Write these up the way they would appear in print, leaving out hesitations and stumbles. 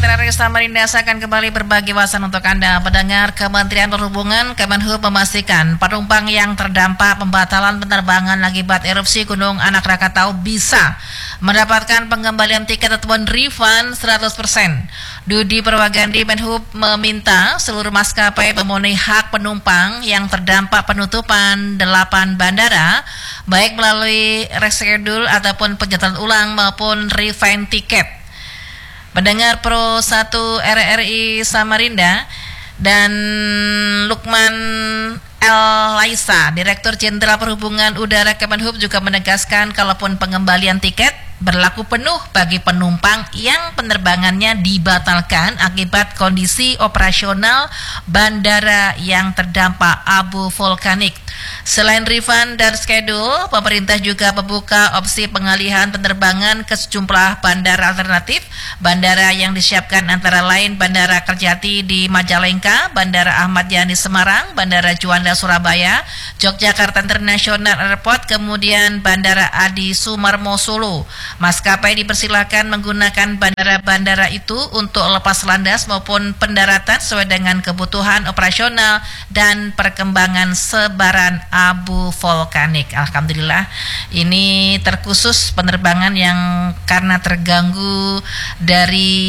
RRI Samarinda akan kembali berbagi wawasan untuk Anda. Pendengar, Kementerian Perhubungan Kemenhub memastikan penumpang yang terdampak pembatalan penerbangan akibat erupsi Gunung Anak Rakatau bisa mendapatkan pengembalian tiket ataupun refund 100%. Dudi Purwagandi Menhub meminta seluruh maskapai memenuhi hak penumpang yang terdampak penutupan 8 bandara, baik melalui reschedule ataupun penjadwalan ulang maupun refund tiket. Pendengar Pro 1 RRI Samarinda dan Lukman El Laisa, Direktur Jenderal Perhubungan Udara Kemenhub juga menegaskan kalaupun pengembalian tiket berlaku penuh bagi penumpang yang penerbangannya dibatalkan akibat kondisi operasional bandara yang terdampak abu vulkanik. Selain refund dan schedule, pemerintah juga membuka opsi pengalihan penerbangan ke sejumlah bandara alternatif. Bandara yang disiapkan antara lain Bandara Kerjati di Majalengka, Bandara Ahmad Yani Semarang, Bandara Juanda Surabaya, Yogyakarta International Airport, kemudian Bandara Adi Sumarmo Solo. Maskapai dipersilakan menggunakan bandara-bandara itu untuk lepas landas maupun pendaratan sesuai dengan kebutuhan operasional dan perkembangan sebaran abu vulkanik. Alhamdulillah, ini terkhusus penerbangan yang karena terganggu dari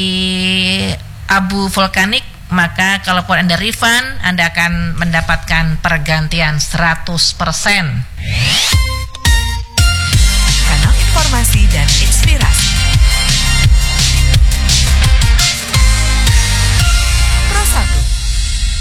abu vulkanik, maka kalaupun Anda refund, Anda akan mendapatkan pergantian 100%.